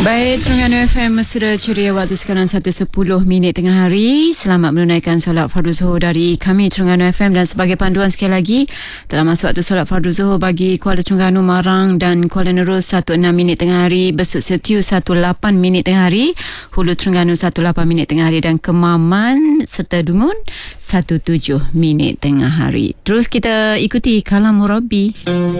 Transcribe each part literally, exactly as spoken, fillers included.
Baik, Terengganu F M Mesra Ceria, waktu sekarang satu sepuluh minit tengah hari. Selamat menunaikan solat fardu zuhur dari kami Terengganu F M, dan sebagai panduan sekali lagi telah masuk waktu solat fardu zuhur bagi Kuala Terengganu, Marang dan Kuala Nerus satu enam minit tengah hari, Besut Setiu satu lapan minit tengah hari, Hulu Terengganu satu lapan minit tengah hari, dan Kemaman serta Dungun satu tujuh minit tengah hari. Terus kita ikuti Kalam Murabi.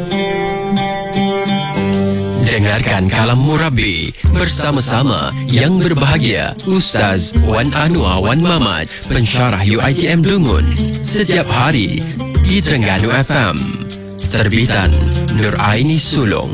Dengarkan Kalam Murabi bersama-sama yang berbahagia Ustaz Wan Anwar Wan Mamat, pensyarah U I T M Dungun, setiap hari di Terengganu F M. Terbitan Nur Aini Sulong.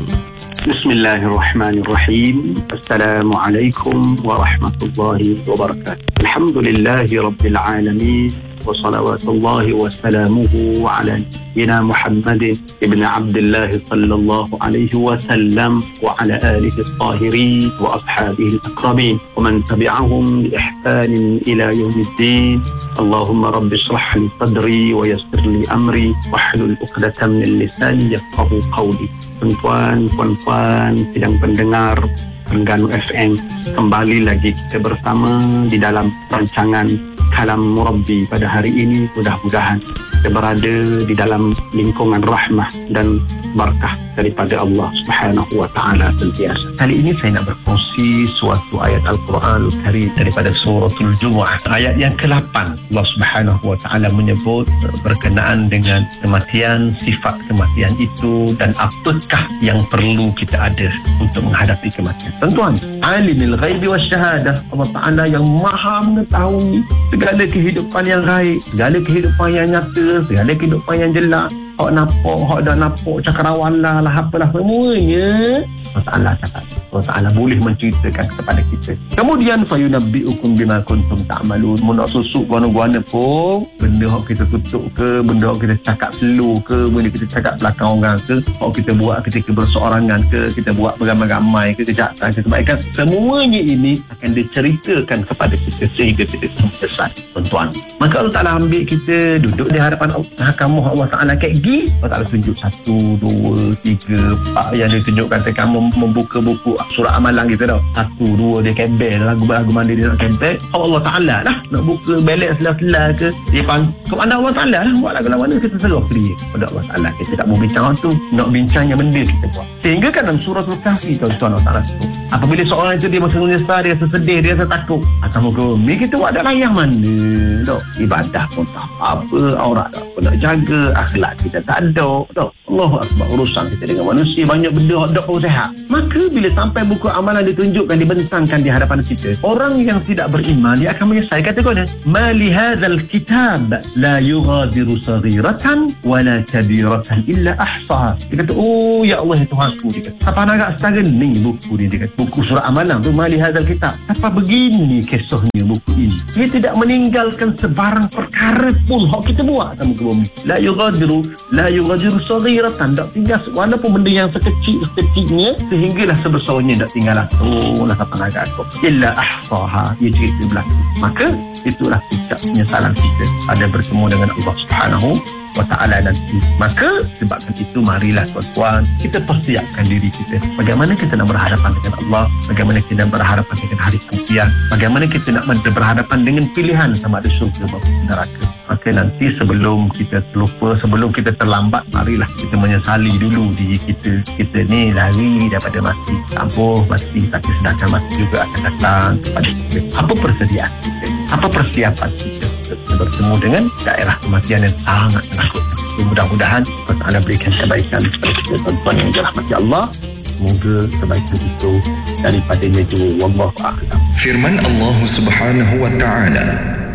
Bismillahirrahmanirrahim. Assalamualaikum warahmatullahi wabarakatuh. Alhamdulillahi rabbil alamin. وصلوات الله وسلامه على نبينا محمد ابن عبد الله صلى الله عليه وسلم وعلى آله الطاهرين وأصحابه الأكرمين ومن تبعهم بإحسان إلى يوم الدين. اللهم رب اشرح لي صدري ويسر لي أمري واحلل عقدة من لساني يفقهوا قولي. Tuan-tuan, puan-puan, sidang pendengar Terengganu F M, kembali lagi kita bersama di dalam rancangan Kalam Murabi pada hari ini. Mudah-mudahan kita berada di dalam lingkungan rahmah dan barakah daripada Allah Subhanahu wa taala sentiasa. Kali ini saya nak berkongsi suatu ayat Al-Quran Karim daripada suratul Jumu'ah, ayat yang ke lapan. Allah Subhanahu wa taala menyebut berkenaan dengan kematian, sifat kematian itu, dan apakah yang perlu kita ada untuk menghadapi kematian. Tuan-tuan, alimul ghaibi wasyahadah, Allah Taala yang maha mengetahui segala kehidupan yang gaib, segala kehidupan yang nyata, segala kehidupan yang jelas. Hak nampak, hak dah nampak, cakrawala lah, apalah semuanya. Allah Ta'ala cakap, Allah Ta'ala boleh menceritakan kepada kita. Kemudian fayunabbi'ukum bima kuntum ta'malun. Mu nak susuk guana-guana pun, benda hak kita tutup ke, benda hak kita cakap slow ke, benda kita cakap belakang orang ke, hak kita buat ketika berseorangan ke, kita buat beramai-ramai ke, kejahatan ke, kebaikan, semuanya ini akan diceritakan kepada kita sehingga kita selesai. Tuan-tuan, maka Allah Ta'ala ambil kita duduk di hadapan mahkamah Allah Ta'ala kayak gini. Allah Ta'ala tunjuk satu, dua, tiga, empat yang dia tunjukkan ketika kamu membuka buku surat amalan kita dah. Satu, dua, dia kebel lagu-lagu mana dia nak kebel. Allah Ta'ala lah nak buka balance selah-selah ke, dia panggil kepada Allah Ta'ala lah buat lagu-lagu mana kita serah ke dia kepada Allah Ta'ala. Kita tak mau bincang tu, nak bincangnya benda kita buat. Sehingga kan dalam surah Al-Kahfi, tuan-tuan, Allah Ta'ala sebut, apabila seorang itu dia masa menyesal, dia rasa sedih, dia rasa takut, akan muka kita buat ada layang mana tak? Ibadah pun tak apa, aurat tak apa nak jaga, akhlak kita tak ada tak? Allahu Akbar, urusan kita dengan manusia banyak benda tak pun sehat. Maka bila sampai buku amalan ditunjukkan, dibentangkan di hadapan kita, orang yang tidak beriman dia akan menyesal. Kata kau dah, ma li hadzal kitab la yughadiru saghiratan wala kabiratan illa ahsaha. Dia kata, oh ya Allah, ya Tuhanku, dia kata, apa nak setara ni buku ni, dia kata, buku surah amalan tu, ma li hadzal kitab, apa begini kisahnya buku ini, dia tidak meninggalkan sebarang perkara pun hak kita buat dalam muka bumi. La yughadiru la yughadiru saghiratan, tak tinggal walaupun benda yang sekecil-sekecilnya sehinggalah sebesarnya tak tinggal lah. Oh lah apa nak kata illa ahsaha, dia cerita belakang. Maka itulah puncak penyesalan kita ada bertemu dengan Allah Subhanahu wa ta'ala nanti. Maka sebabkan itu, marilah tuan-tuan kita persiapkan diri kita. Bagaimana kita nak berhadapan dengan Allah, bagaimana kita nak berhadapan dengan hari kemudian, bagaimana kita nak berhadapan dengan pilihan sama ada syurga maupun neraka. Maka nanti sebelum kita terlupa, sebelum kita terlambat, marilah kita menyesali dulu diri kita. Kita ni lari daripada mati, tambuh mati, tapi sedangkan mati juga akan datang kepada kita. Apa persediaan kita? Apa persiapan kita bertemu dengan daerah kematian yang sangat menakutkan? Mudah-mudahan Allah Ta'ala berikan kebaikan kepada kita, tuan-tuan yang dirahmati Allah. Semoga kebaikan itu daripadanya juga. Wallahu a'lam. Firman Allah Subhanahu wa ta'ala,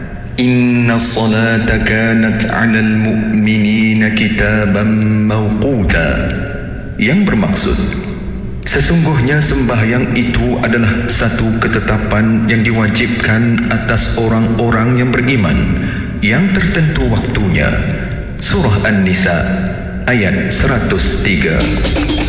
Inna salata kanat 'alal mu'minina kitaban mawquta, yang bermaksud sesungguhnya sembahyang itu adalah satu ketetapan yang diwajibkan atas orang-orang yang beriman, yang tertentu waktunya. Surah An-Nisa ayat seratus tiga.